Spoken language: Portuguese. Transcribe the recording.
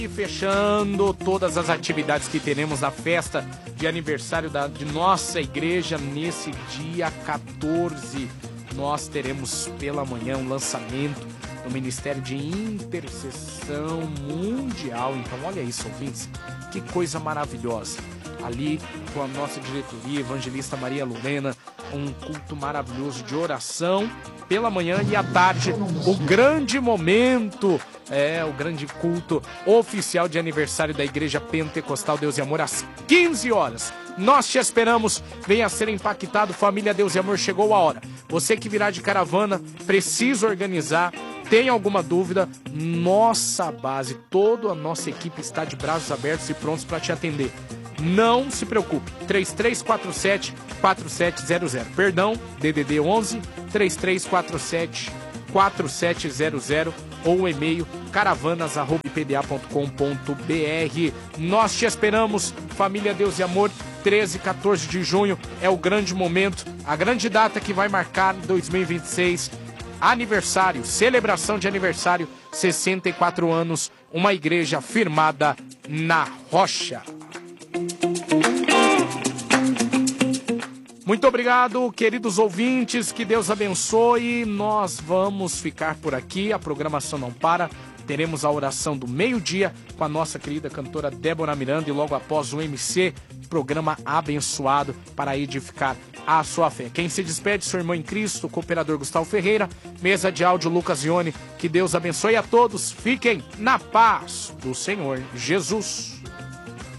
E fechando todas as atividades que teremos na festa de aniversário de nossa igreja nesse dia 14, nós teremos pela manhã um lançamento no Ministério de Intercessão Mundial. Então olha isso, ouvintes, que coisa maravilhosa. Ali com a nossa diretoria, evangelista Maria Lorena, um culto maravilhoso de oração pela manhã e à tarde, o grande momento, o grande culto oficial de aniversário da Igreja Pentecostal Deus e Amor às 15 horas. Nós te esperamos, venha ser impactado, família Deus e Amor, chegou a hora. Você que virá de caravana, precisa organizar, tem alguma dúvida, nossa base, toda a nossa equipe está de braços abertos e prontos para te atender. Não se preocupe, 3347-4700, perdão, DDD 11 3347-4700 ou o e-mail caravanas@pda.com.br. Nós te esperamos, família Deus e Amor, 13 e 14 de junho é o grande momento, a grande data que vai marcar 2026, aniversário, celebração de aniversário, 64 anos, uma igreja firmada na rocha. Muito obrigado, queridos ouvintes, que Deus abençoe. Nós vamos ficar por aqui, a programação não para. Teremos a oração do meio-dia com a nossa querida cantora Débora Miranda e logo após o MC, programa abençoado para edificar a sua fé. Quem se despede, seu irmão em Cristo, o cooperador Gustavo Ferreira, mesa de áudio Lucas Ione. Que Deus abençoe a todos. Fiquem na paz do Senhor Jesus.